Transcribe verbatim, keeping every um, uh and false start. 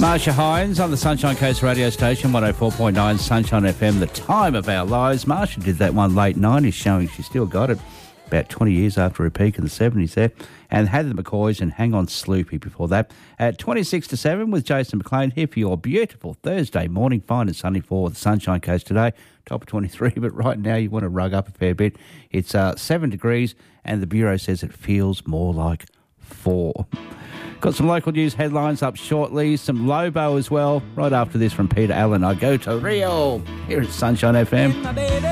Marsha Hines on the Sunshine Coast radio station, one oh four point nine Sunshine F M, the time of our lives. Marsha did that one late nineties, showing she still got it about twenty years after her peak in the seventies there. And had the McCoys and Hang On Sloopy before that. At twenty-six to seven with Jason McLean here for your beautiful Thursday morning. Fine and sunny for the Sunshine Coast today. Top of twenty-three, but right now you want to rug up a fair bit. It's uh, seven degrees and the Bureau says it feels more like four. Got some local news headlines up shortly, some Lobo as well. Right after this from Peter Allen, I go to Rio here at Sunshine F M.